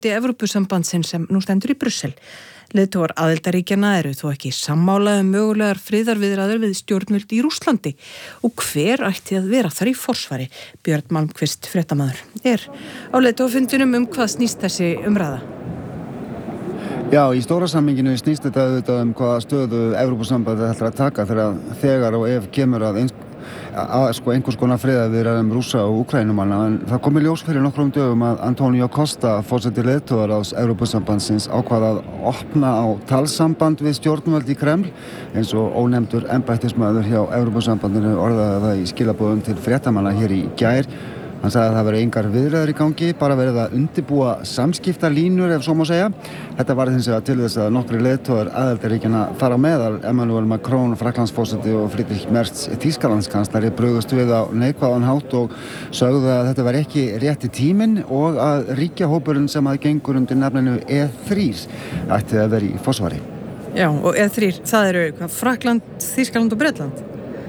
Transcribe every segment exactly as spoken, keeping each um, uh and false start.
Evrópusambandsins sem nú stendur í Brussel. Leiðtogar aðildarríkjanna eru þó ekki sammála um mögulegar friðarviðræður við stjórnvöld í Rússlandi og hver ætti að vera þar í forsvari? Björn Malmquist, fréttamaður, er á leiðtogafundinum um hvað snýst þessi umræða? Já, í stóra samminginu snýst þetta auðvitað um hvaða stöðu Evrópusambandið ætlar að taka þegar þegar og ef kemur að eins að sko einhvers konar friðarviðræðum Rússa og Úkraínumanna, en það kom í ljós fyrir nokkrum dögum að Antonio Costa, forseti leiðtogaráðs Evrópusambandsins, ákvað að opna á talsamband við stjórnvöld í Kreml, eins og ónefndur embættismaður hjá Evrópusambandinu orðaði það í skilaboðum til fréttamanna hér í gær. Hann sagði að það veri engar viðræður í gangi, bara verið að undirbúa samskiptalínur ef svo má segja. Þetta var hins vegar til þess að nokkrir leiðtogar aðildarríkjanna þar á meðal Emmanuel Macron, Frakklandsforseti og Friedrich Merz, Þýskalandskanslari, brugðust við á neikvæðan hátt og sögðu að þetta var ekki rétti tíminn og að ríkjahópurinn sem að gengur undir nafninu E þrjú ætti að vera í forsvari. Já, og E þrjú, það eru hvað, Frakkland, Þýskaland og Bretland?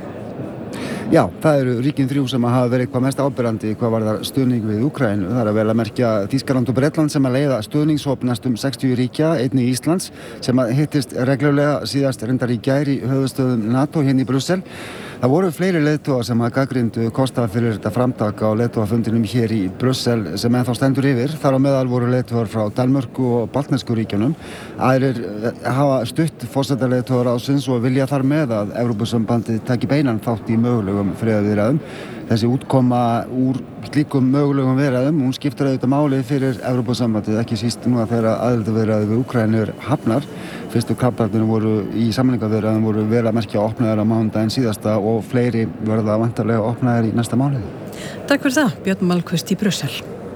Já, það eru ríkin þrjú sem hafa verið hvað mest áberandi hvað varðar stuðning við Úkraínu. Það er að vel að merkja Þýskaland og Bretland sem að leiða stuðningshóp næstum sextíu ríkja, einnig Íslands, sem að hittist reglulega síðast reyndar í gær í höfuðstöðum NATO hérna í Brussel. Það voru fleiri leiðtogar sem að gagnrýndu Costa fyrir þetta framtak á leiðtogafundinum hér í Brussel sem ennþá stendur yfir. Þar á meðal voru leiðtogar frá Danmörku og baltnesku ríkjunum. Aðrir hafa stutt forsetaleiðtogar ársins og vilja þar með að Evrópusambandið taki beinan þátt í mögulegum friðarviðræðum. Þessi útkoma úr slíkum mögulegum viðræðum, hún skiptir auðvitað máli fyrir Evrópusambandið, ekki síst nú að þeirra aðildarviðræður við Úkraínu er hafnar. Fyrstu kaflarnir voru í samningaviðræðum voru vel að merkja opnaðar á mánudaginn síðasta og fleiri verða vantarlega opnaðar í næsta mánuði. Takk fyrir það, Björn Malmquist í Brussel.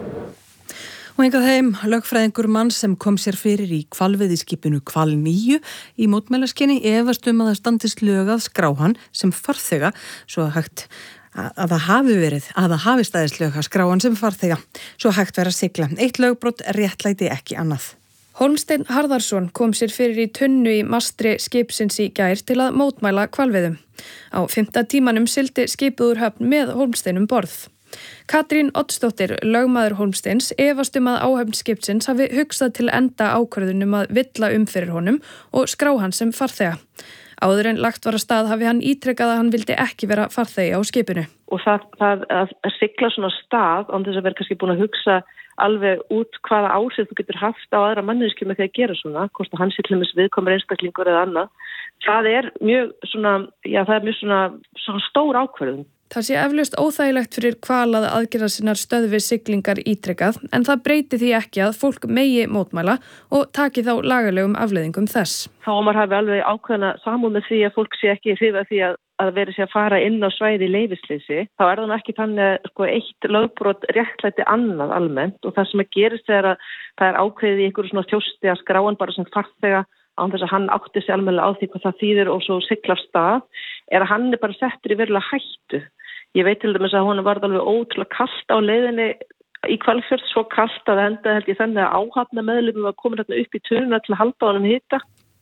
Og hingað heim, lögfræðingur mann sem kom sér fyrir í hvalveiðiskipinu Hval níu í mótmælaskyni efast um að það standist lög að skrá hann sem farþega, svo að hægt að það hafi verið, að það hafi staðist lög að skrá hann sem farþega, svo hægt verið að sigla. Eitt lögbrot réttlæti ekki annað. Hólmsteinn Harðarson kom sér fyrir í tunnu í mastri skipsins í gær til að mótmæla hvalveiðum. Á fimmta tímanum sigldi skipið úr höfn með Hólmsteinn um borð. Katrín Oddsdóttir, lögmaður Hólmsteins, efast um að áhöfn skipsins hafi hugsað til enda ákvörðunum að villa um fyrir honum og skrá hann sem farþega. Áður en lagt var að stað hafi hann ítrekað að hann vildi ekki vera farþegi á skipinu. Og það, það að sigla svona stað án þess að vera kannski búin að hugsa alveg út hvaða áhrif þú getur haft á aðra manneskju með því að gera svona, hvort að hann sé til dæmis viðkomur einstaklingur eða annað. Það er mjög svona, já það er mjög svona, svona stór ákvörðun. Það sé eflaust óþægilegt fyrir hval að aðgerða sinnar stöðvi siglingar ítrekað, en það breyti því ekki að fólk megi mótmæla og taki þá lagalegum afleiðingum þess. Þá maður hafi alveg ákveðna samúð með því að fólk sé ekki hrifað því að, að veri sér að fara inn á svæði í leyfisleysi. Þá er það ekki þannig að sko, eitt lögbrot réttlæti annað almennt og það sem að gerist er að það er ákveðið í einhverju svona þjósti að skrá hann bara sem farþega án þess að hann átti sig almennilega á því hvað það þýðir og svo sigla af stað, er að hann er bara settur í verulega hættu. Ég veit til dæmis að hún var alveg ótrúlega kalt á leiðinni í Hvalfjörð, svo kalt að það enda held ég þannig að áhafna meðlimum var komin hérna upp í tununa til að halda honum hita.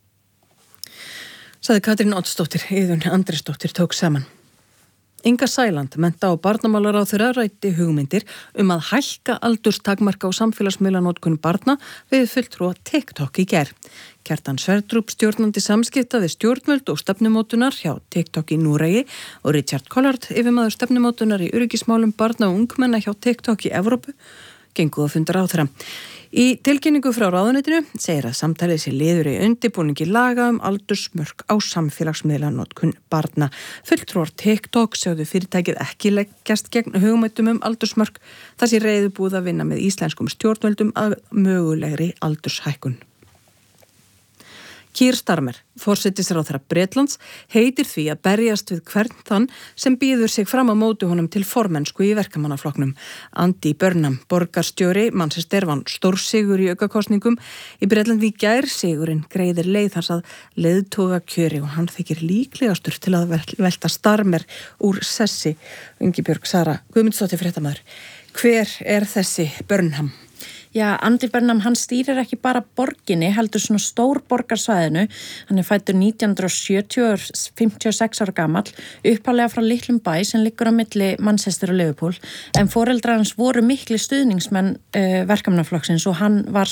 Sagði Katrín Oddsdóttir, Iðunn Andrésdóttir tók saman. Inga Sæland, mennta- og barnamálaráðherra, ræddi hugmyndir um að hækka aldurstakmarka á samfélagsmiðlanotkun barna við fulltrúa TikTok í gær. Kjartan Sverdrup, stjórnandi samskipta við stjórnvöld og stefnumótunar hjá TikTok í Noregi og Richard Collard, yfirmaður stefnumótunar í öryggismálum barna og ungmenna hjá TikTok í Evrópu, gengu að funda ráðherra. Í tilkynningu frá ráðuneytinu segir að samtalið sé liður í undirbúningi laga um aldursmörk á samfélagsmiðlanotkun barna. Fulltrúar TikTok sögðu fyrirtækið ekki leggjast gegn hugmyndum um aldursmörk, það sé reiðubúið að vinna með íslenskum stjórnvöldum að mögulegri aldurshækkun. Keir Starmer, forsætisráðherra Bretlands, heitir því að berjast við hvern þann sem býður sig fram á móti honum til formennsku í verkamannaflokknum. Andy Burnham, borgarstjóri, Manchester vann stórsigur í aukakosningum. Í Bretlandi í gær sigurinn greiðir leið hans að leiðtoga kjöri og hann þykir líklegastur til að velta Starmer úr sessi. Ingibjörg Sara Guðmundsdóttir, fréttamaður. Hver er þessi Burnham? Já, Andy Burnham, hann stýrir ekki bara borginni, heldur svona stór borgarsvæðinu. Hann er fæddur nítján hundruð sjötíu og fimmtíu og sex ára gamall, upphaflega frá litlum bæ sem liggur á milli Manchester og Liverpool. En foreldrar hans voru mikli stuðningsmenn uh, verkamannaflokksins og hann var